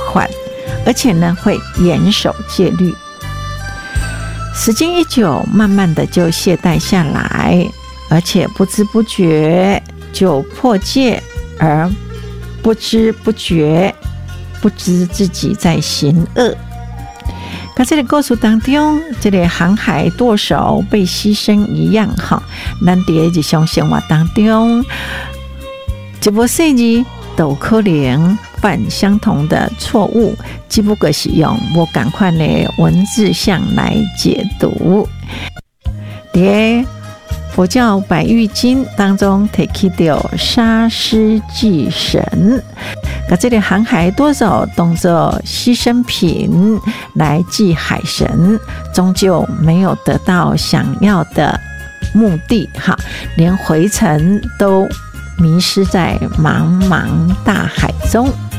缓，而且呢会严守戒律。时间一久，慢慢的就懈怠下来，而且不知不觉就破戒，而不知不觉不知自己在行恶。在这个故事当中，这个航海舵手被牺牲一样哈，咱在日常生活当中，一无细字都可能犯相同的错误，只不过是用无同款的文字项来解读。在佛教百喻经当中提起到杀师祭神，把这个航海舵手当作牺牲品来祭海神，终究没有得到想要的目的哈，连回程都迷失在茫茫大海中。